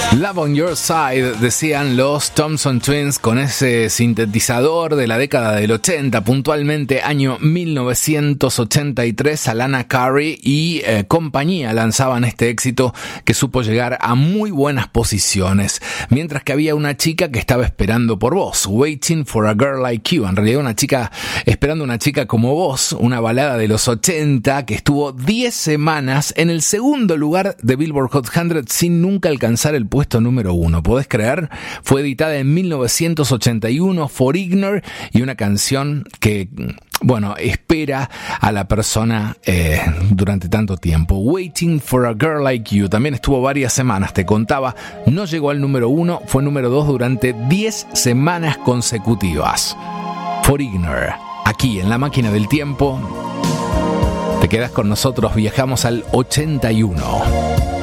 Love on Your Side, decían los Thompson Twins con ese sintetizador de la década del 80, puntualmente año 1983. Alana Curry y compañía lanzaban este éxito que supo llegar a muy buenas posiciones, mientras que había una chica que estaba esperando por vos, Waiting for a Girl Like You. En realidad una chica esperando una chica como vos, una balada de los 80 que estuvo 10 semanas en el segundo lugar de Billboard Hot 100 sin nunca alcanzar el puesto número 1. ¿Podés creer? Fue editada en 1981, Foreigner, y una canción que, bueno, espera a la persona durante tanto tiempo. Waiting for a Girl Like You también estuvo varias semanas, te contaba, no llegó al número 1, fue número 2 durante 10 semanas consecutivas. Foreigner, aquí en La Máquina del Tiempo. Te quedas con nosotros, viajamos al 81.